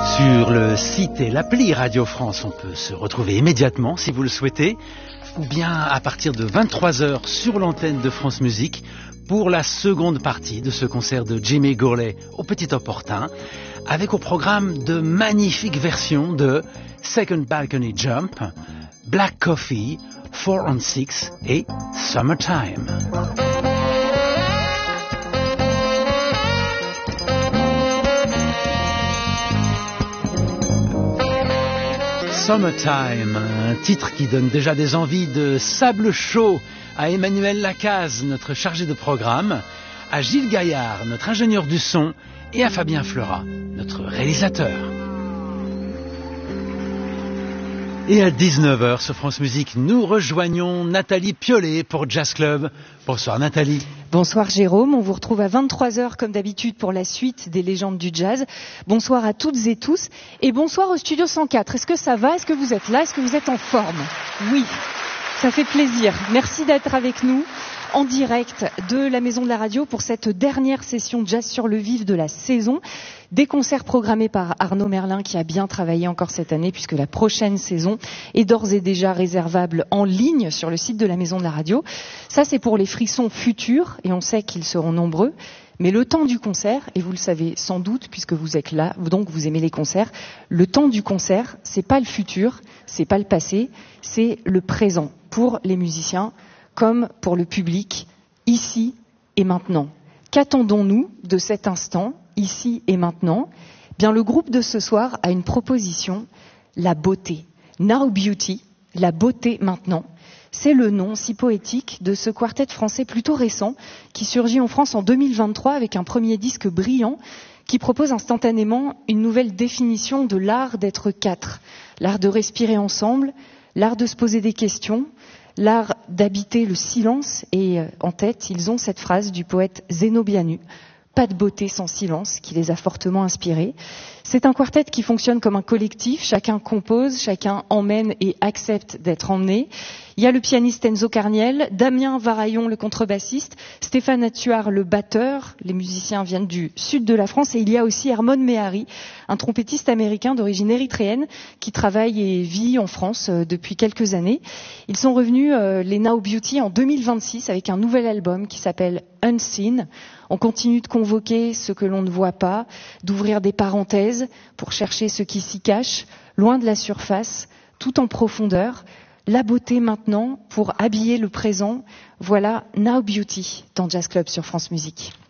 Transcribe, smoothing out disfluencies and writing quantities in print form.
Sur le site et l'appli Radio France, on peut se retrouver immédiatement si vous le souhaitez, ou bien à partir de 23h sur l'antenne de France Musique pour la seconde partie de ce concert de Jimmy Gourley au Petit Opportun, avec au programme de magnifiques versions de Second Balcony Jump, Black Coffee, 4 on 6 et Summertime. Summertime, un titre qui donne déjà des envies de sable chaud à Emmanuel Lacaze, notre chargé de programme, à Gilles Gaillard, notre ingénieur du son, et à Fabien Fleurat, notre réalisateur. Et à 19h sur France Musique, nous rejoignons Nathalie Piolet pour Jazz Club. Bonsoir Nathalie. Bonsoir Jérôme, on vous retrouve à 23h comme d'habitude pour la suite des légendes du jazz. Bonsoir à toutes et tous et bonsoir au Studio 104. Est-ce que ça va? Est-ce que vous êtes là? Est-ce que vous êtes en forme? Oui, ça fait plaisir. Merci d'être avec nous en direct de la Maison de la Radio pour cette dernière session Jazz sur le vif de la saison. Des concerts programmés par Arnaud Merlin qui a bien travaillé encore cette année puisque la prochaine saison est d'ores et déjà réservable en ligne sur le site de la Maison de la Radio. Ça, c'est pour les frissons futurs et on sait qu'ils seront nombreux. Mais le temps du concert, et vous le savez sans doute puisque vous êtes là, donc vous aimez les concerts, le temps du concert, c'est pas le futur, c'est pas le passé, c'est le présent pour les musiciens comme pour le public, ici et maintenant. Qu'attendons-nous de cet instant, ici et maintenant? Bien, le groupe de ce soir a une proposition, la beauté. Now Beauty, la beauté maintenant. C'est le nom si poétique de ce quartet français plutôt récent qui surgit en France en 2023 avec un premier disque brillant qui propose instantanément une nouvelle définition de l'art d'être quatre. L'art de respirer ensemble, l'art de se poser des questions, l'art d'habiter le silence et en tête, ils ont cette phrase du poète Zénobianu. Pas de beauté sans silence, qui les a fortement inspirés. C'est un quartet qui fonctionne comme un collectif, chacun compose, chacun emmène et accepte d'être emmené. Il y a le pianiste Enzo Carniel, Damien Varaillon, le contrebassiste, Stéphane Attuard, le batteur, les musiciens viennent du sud de la France, et il y a aussi Hermon Mehari, un trompettiste américain d'origine érythréenne qui travaille et vit en France depuis quelques années. Ils sont revenus, les Now Beauty, en 2026 avec un nouvel album qui s'appelle Unseen. On continue de convoquer ce que l'on ne voit pas, d'ouvrir des parenthèses pour chercher ce qui s'y cache, loin de la surface, tout en profondeur. La beauté maintenant pour habiller le présent. Voilà Now Beauty dans Jazz Club sur France Musique.